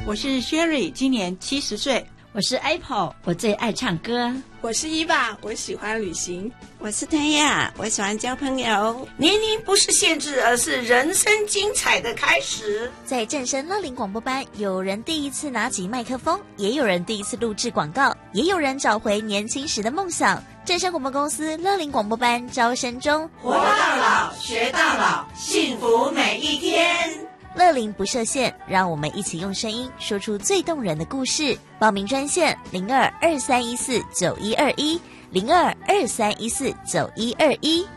我是 Sherry， 今年70岁。 我是 Apple， 我最爱唱歌。 我是伊爸，我喜欢旅行。 我是推亚，我喜欢交朋友。 年龄不是限制，而是人生精彩的开始。 在正声乐龄广播班，有人第一次拿起麦克风，也有人第一次录制广告，也有人找回年轻时的梦想。正声广播公司乐龄广播班招生中， 活到老，学到老，幸福每一天。 乐龄不设限，让我们一起用声音说出最动人的故事。报名专线0223149121，0223149121。